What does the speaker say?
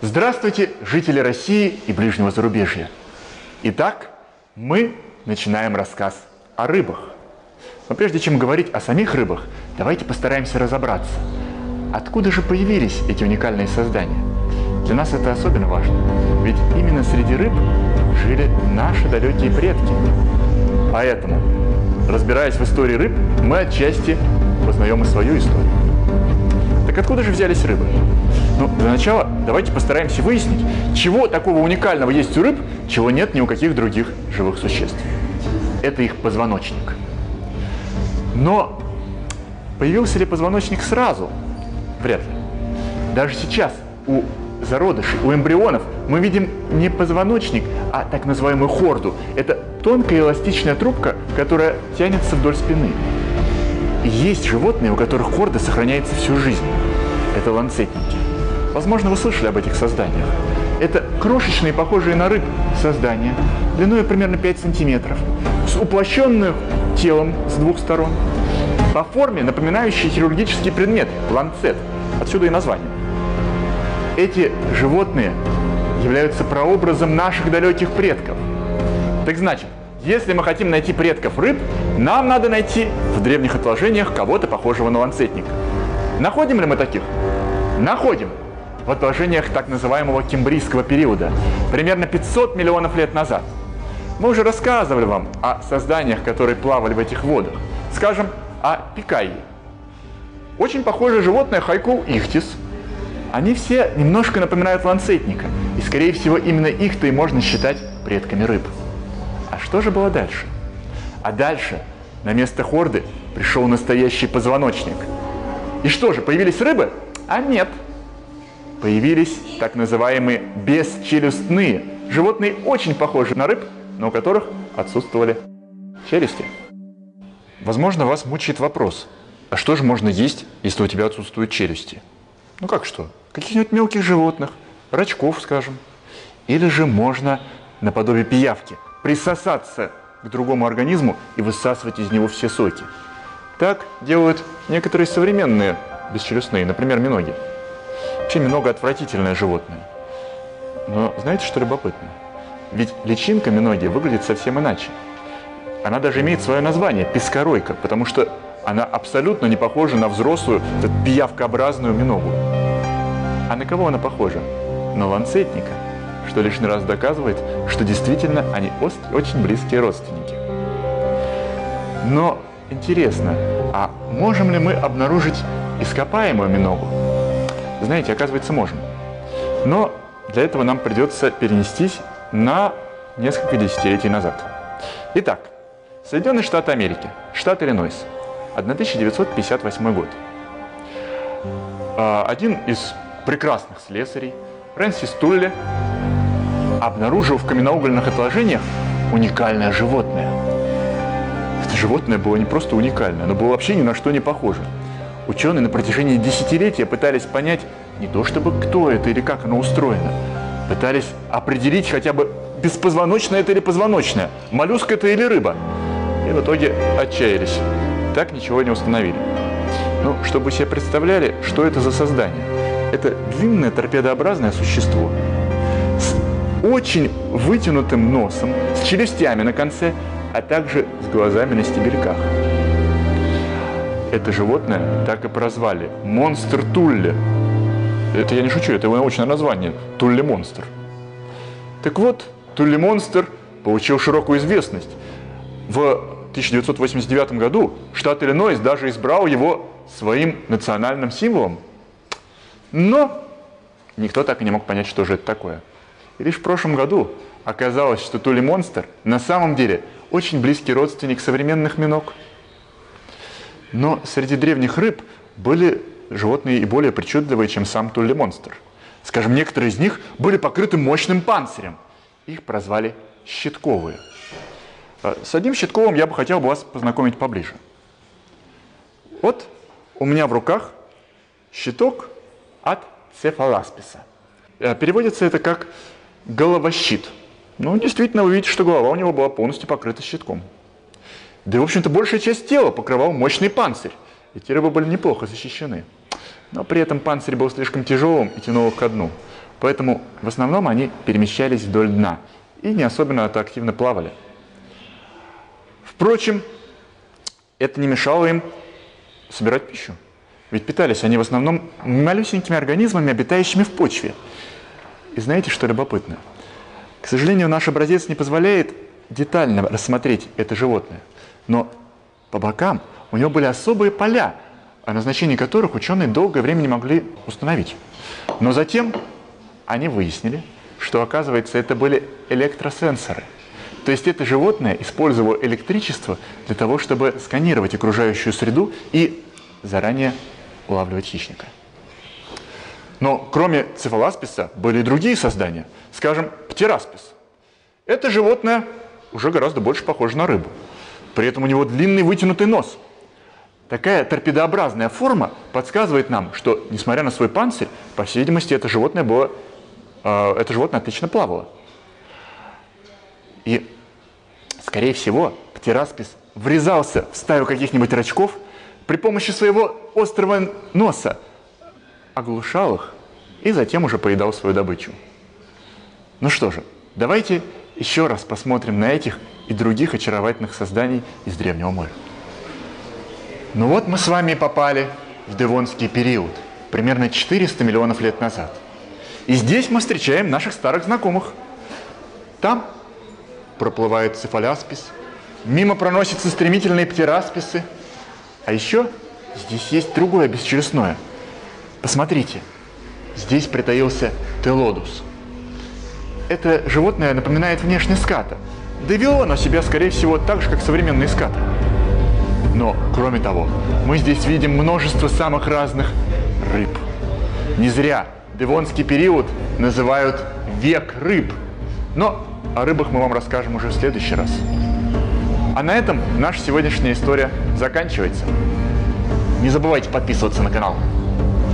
Здравствуйте, жители России и ближнего зарубежья. Итак, мы начинаем рассказ о рыбах. Но прежде чем говорить о самих рыбах, давайте постараемся разобраться, откуда же появились эти уникальные создания. Для нас это особенно важно, ведь именно среди рыб жили наши далекие предки. Поэтому, разбираясь в истории рыб, мы отчасти познаем и свою историю. Так откуда же взялись рыбы? Для начала давайте постараемся выяснить, чего такого уникального есть у рыб, чего нет ни у каких других живых существ. Это их позвоночник. Но появился ли позвоночник сразу? Вряд ли. Даже сейчас у зародышей, у эмбрионов мы видим не позвоночник, а так называемую хорду. Это тонкая эластичная трубка, которая тянется вдоль спины. И есть животные, у которых хорда сохраняется всю жизнь. Это ланцетники. Возможно, вы слышали об этих созданиях. Это крошечные, похожие на рыб создания, длиной примерно 5 сантиметров, с уплощенным телом с двух сторон, по форме напоминающие хирургический предмет – ланцет. Отсюда и название. Эти животные являются прообразом наших далеких предков. Так значит, если мы хотим найти предков рыб, нам надо найти в древних отложениях кого-то похожего на ланцетника. Находим ли мы таких? Находим. В отложениях так называемого кембрийского периода, примерно 500 миллионов лет назад. Мы уже рассказывали вам о созданиях, которые плавали в этих водах. Скажем, о пикайе. Очень похожее животное хайкул ихтис. Они все немножко напоминают ланцетника, и, скорее всего, именно их-то и можно считать предками рыб. А что же было дальше? А дальше на место хорды пришел настоящий позвоночник. И что же, появились рыбы? А нет. Появились так называемые бесчелюстные. Животные очень похожи на рыб, но у которых отсутствовали челюсти. Возможно, вас мучает вопрос, а что же можно есть, если у тебя отсутствуют челюсти? Как что? Каких-нибудь мелких животных, рачков, скажем. Или же можно, наподобие пиявки, присосаться к другому организму и высасывать из него все соки. Так делают некоторые современные бесчелюстные, например, миноги. Вообще минога отвратительное животное. Но знаете, что любопытно? Ведь личинка миноги выглядит совсем иначе. Она даже имеет свое название – пескоройка, потому что она абсолютно не похожа на взрослую, пиявкообразную миногу. А на кого она похожа? На ланцетника, что лишний раз доказывает, что действительно они очень близкие родственники. Но интересно, а можем ли мы обнаружить ископаемую миногу? Знаете, оказывается, можем. Но для этого нам придется перенестись на несколько десятилетий назад. Итак, Соединенные Штаты Америки, штат Иллинойс, 1958 год. Один из прекрасных слесарей, Фрэнсис Тулли, обнаружил в каменноугольных отложениях уникальное животное. Это животное было не просто уникальное, оно было вообще ни на что не похоже. Ученые на протяжении десятилетия пытались понять не то чтобы кто это или как оно устроено, пытались определить хотя бы беспозвоночное это или позвоночное, моллюск это или рыба. И в итоге отчаялись. Так ничего не установили. Чтобы вы себе представляли, что это за создание. Это длинное торпедообразное существо с очень вытянутым носом, с челюстями на конце, а также с глазами на стебельках. Это животное так и прозвали – монстр Тулли. Это я не шучу, это его научное название – Тулли-монстр. Так вот, Тулли-монстр получил широкую известность. В 1989 году штат Иллинойс даже избрал его своим национальным символом. Но никто так и не мог понять, что же это такое. И лишь в прошлом году оказалось, что Тулли-монстр на самом деле очень близкий родственник современных миног. Но среди древних рыб были животные и более причудливые, чем сам Тулли-монстр. Скажем, некоторые из них были покрыты мощным панцирем. Их прозвали щитковые. С одним щитковым я бы хотел вас познакомить поближе. Вот у меня в руках щиток от цефаласписа. Переводится это как головощит. Действительно, вы видите, что голова у него была полностью покрыта щитком. Да и, в общем-то, большая часть тела покрывал мощный панцирь. Эти рыбы были неплохо защищены. Но при этом панцирь был слишком тяжелым и тянул их ко дну. Поэтому в основном они перемещались вдоль дна и не особенно активно плавали. Впрочем, это не мешало им собирать пищу. Ведь питались они в основном малюсенькими организмами, обитающими в почве. И знаете, что любопытно? К сожалению, наш образец не позволяет детально рассмотреть это животное. Но по бокам у него были особые поля, о назначении которых ученые долгое время не могли установить. Но затем они выяснили, что, оказывается, это были электросенсоры. То есть это животное использовало электричество для того, чтобы сканировать окружающую среду и заранее улавливать хищника. Но кроме цефаласписа были и другие создания. Скажем, птераспис. Это животное уже гораздо больше похоже на рыбу. При этом у него длинный вытянутый нос. Такая торпедообразная форма подсказывает нам, что, несмотря на свой панцирь, по всей видимости, это животное отлично плавало. И, скорее всего, птераспис врезался в стаю каких-нибудь рачков, при помощи своего острого носа оглушал их и затем уже поедал свою добычу. Ну что же, давайте еще раз посмотрим на этих и других очаровательных созданий из Древнего моря. Ну вот мы с вами попали в Девонский период, примерно 400 миллионов лет назад. И здесь мы встречаем наших старых знакомых. Там проплывает цефаляспис, мимо проносятся стремительные птерасписы. А еще здесь есть другое бесчелюстное. Посмотрите, здесь притаился телодус. Это животное напоминает внешне ската. Да и вело оно себя, скорее всего, так же, как современные скаты. Но, кроме того, мы здесь видим множество самых разных рыб. Не зря Девонский период называют век рыб. Но о рыбах мы вам расскажем уже в следующий раз. А на этом наша сегодняшняя история заканчивается. Не забывайте подписываться на канал.